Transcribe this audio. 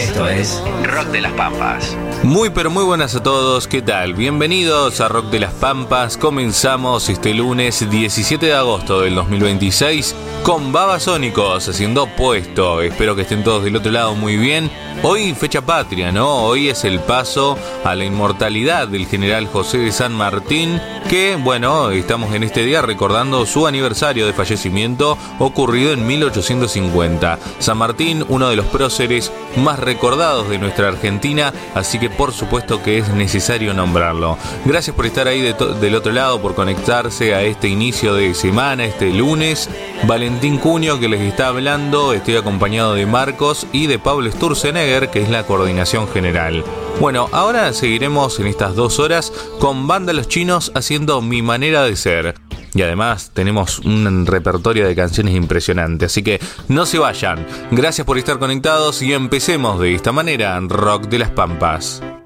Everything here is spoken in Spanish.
Esto es Rock de las Pampas. Muy pero muy buenas a todos, ¿qué tal? Bienvenidos a Rock de las Pampas. Comenzamos este lunes 17 de agosto del 2026 con Babasónicos haciendo Puesto. Espero que estén todos del otro lado muy bien. Hoy fecha patria, ¿no? Hoy es el paso a la inmortalidad del general José de San Martín, que, bueno, estamos en este día recordando su aniversario de fallecimiento ocurrido en 1850. San Martín, uno de los próceres más recordados de nuestra Argentina, así que por supuesto que es necesario nombrarlo. Gracias por estar ahí del otro lado, por conectarse a este inicio de semana, este lunes. Valentín Cunio que les está hablando, estoy acompañado de Marcos y de Pablo Sturzenegger, que es la coordinación general. Bueno, ahora seguiremos en estas 2 horas con Banda Los Chinos haciendo Mi Manera de Ser. Y además tenemos un repertorio de canciones impresionante, así que no se vayan. Gracias por estar conectados y empecemos de esta manera en Rock de las Pampas.